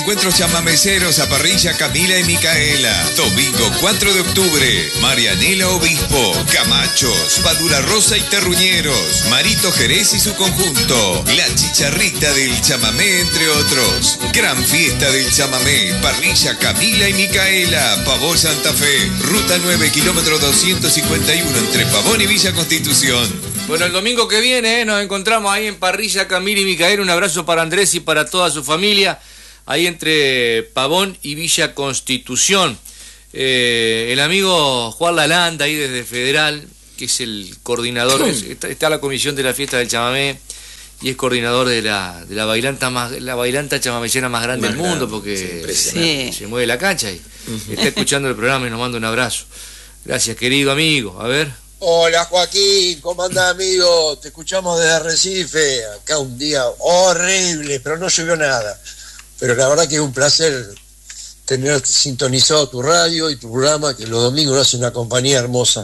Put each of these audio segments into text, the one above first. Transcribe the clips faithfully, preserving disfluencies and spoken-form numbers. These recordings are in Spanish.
Encuentros chamameceros a Parrilla Camila y Micaela. Domingo cuatro de octubre. Marianela Obispo, Camachos, Padula Rosa y Terruñeros, Marito Jerez y su conjunto, La Chicharrita del Chamamé, entre otros. Gran fiesta del chamamé. Parrilla Camila y Micaela, Pavón Santa Fe. Ruta nueve, kilómetro doscientos cincuenta y uno, entre Pavón y Villa Constitución. Bueno, el domingo que viene eh, nos encontramos ahí en Parrilla Camila y Micaela. Un abrazo para Andrés y para toda su familia. Ahí entre Pavón y Villa Constitución. Eh, el amigo Juan Lalanda, ahí desde Federal, que es el coordinador, está, está la comisión de la fiesta del chamamé y es coordinador de la, de la bailanta más, la bailanta chamamecera más grande más del mundo, grande, porque sí, se mueve la cancha y uh-huh. está escuchando el programa y nos manda un abrazo. Gracias, querido amigo. A ver. Hola Joaquín, ¿cómo andás, amigo? Te escuchamos desde Arrecife. Acá un día horrible, pero no llovió nada. Pero la verdad que es un placer tener sintonizado tu radio y tu programa, que los domingos nos hace una compañía hermosa.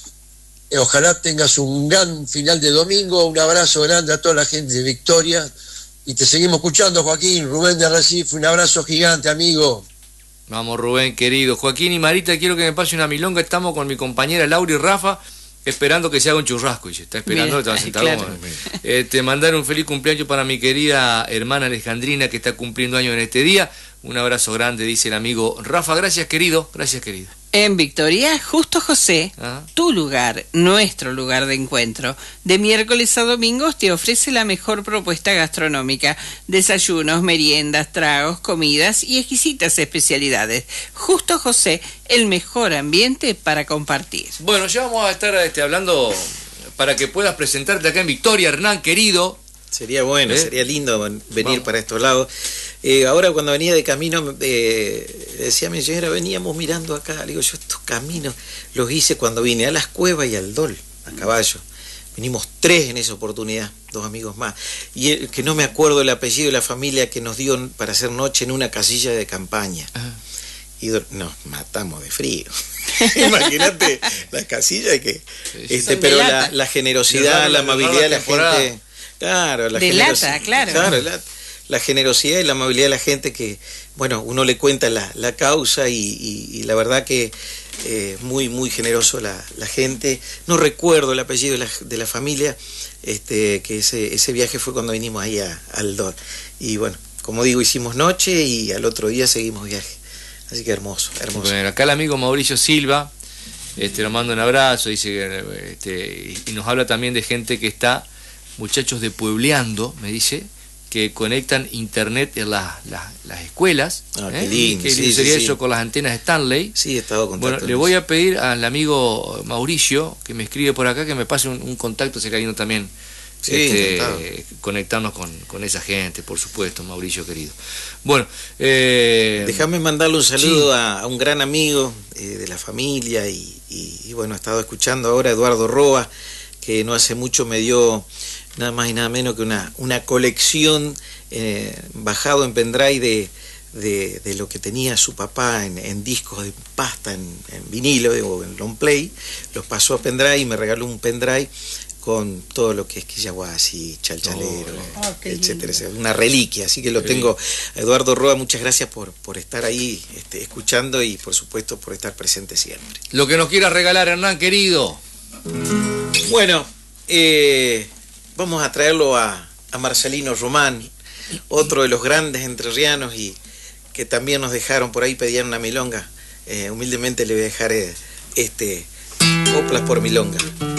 Eh, ojalá tengas un gran final de domingo, un abrazo grande a toda la gente de Victoria, y te seguimos escuchando, Joaquín. Rubén de Arrecife, un abrazo gigante, amigo. Vamos, Rubén, querido. Joaquín y Marita, quiero que me pase una milonga. Estamos con mi compañera Laura y Rafa, esperando que se haga un churrasco, y se está esperando, bien, te va a sentar claro. eh, te mandar un feliz cumpleaños para mi querida hermana Alejandrina, que está cumpliendo años en este día. Un abrazo grande, dice el amigo Rafa. Gracias, querido, gracias, querido. En Victoria, Justo José, ¿ah? Tu lugar, nuestro lugar de encuentro. De miércoles a domingos te ofrece la mejor propuesta gastronómica. Desayunos, meriendas, tragos, comidas y exquisitas especialidades. Justo José, el mejor ambiente para compartir. Bueno, ya vamos a estar este, hablando para que puedas presentarte acá en Victoria, Hernán, querido. Sería bueno, ¿Eh? sería lindo venir vamos. para estos lados. Eh, ahora cuando venía de camino, eh, decía mi señora, veníamos mirando acá, le digo yo, estos caminos los hice cuando vine a Las Cuevas y al Dol, a caballo. Vinimos tres en esa oportunidad, dos amigos más. Y el, que no me acuerdo el apellido de la familia que nos dio para hacer noche en una casilla de campaña. Ajá. Y nos matamos de frío. Imagínate la casilla que... Este, pero la, la generosidad, la amabilidad de la gente... Claro, la de lata, claro. Claro, la, la generosidad y la amabilidad de la gente que, bueno, uno le cuenta la, la causa y, y, y la verdad que eh, muy, muy generoso la, la gente. No recuerdo el apellido de la, de la familia, este, que ese, ese viaje fue cuando vinimos ahí a, al Dor. Y bueno, como digo, hicimos noche y al otro día seguimos viaje. Así que hermoso, hermoso. Bueno, acá el amigo Mauricio Silva, este, nos manda un abrazo, dice que, este, y nos habla también de gente que está... Muchachos de Puebleando, me dice, que conectan internet en las, las, las escuelas. Ah, ¿eh? qué lindo. Que sí, sería sí, eso sí. con las antenas Stanley. Sí, he estado con Bueno, le voy a pedir al amigo Mauricio, que me escribe por acá, que me pase un, un contacto, se cayendo también. Sí, este, conectarnos con, con esa gente, por supuesto, Mauricio querido. Bueno, eh, déjame mandarle un saludo sí. a, a un gran amigo eh, de la familia y, y, y bueno, he estado escuchando ahora a Eduardo Roa, que no hace mucho me dio nada más y nada menos que una, una colección eh, bajado en pendrive de, de, de lo que tenía su papá en, en discos de pasta, en, en vinilo o en long play. Los pasó a pendrive y me regaló un pendrive con todo lo que es Quillahuasi, Chalchalero, oh, etcétera, lindo. Una reliquia, así que lo qué tengo. Lindo. Eduardo Roa, muchas gracias por, por estar ahí este, escuchando y por supuesto por estar presente siempre. Lo que nos quieras regalar, Hernán, querido. Bueno, eh, vamos a traerlo a, a Marcelino Román, otro de los grandes entrerrianos y que también nos dejaron por ahí, pedían una milonga. Eh, humildemente le voy a dejar eh, este Coplas por Milonga.